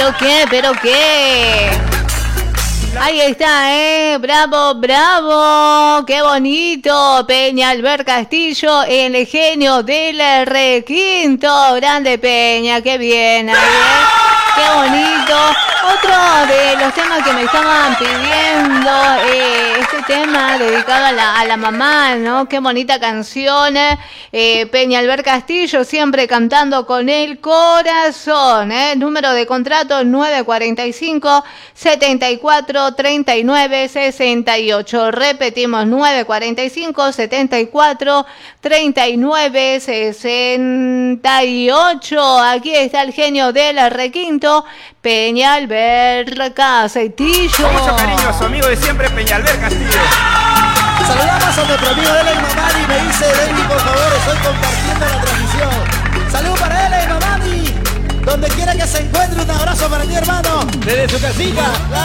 ¿Pero qué? Ahí está, bravo, bravo, qué bonito, Peña Albert Castillo, el genio del requinto, grande Peña, qué bien, ahí, qué bonito. Otro de los temas que me estaban pidiendo, este tema dedicado a la mamá, ¿no? Qué bonita canción, Peña Albert Castillo, siempre cantando con el corazón, número de contrato 945 74 39 68. Repetimos, 945 74 39 68. Aquí está el genio del requinto, Peña Albert Castillo. Con mucho cariño a su amigo de siempre, Peña Albert Castillo. Saludamos a nuestro amigo Eley Mamani. Me dice, David, por favor, estoy compartiendo la transmisión. Salud para Eley Mamani. Donde quiera que se encuentre, un abrazo para ti, hermano. Desde su casita.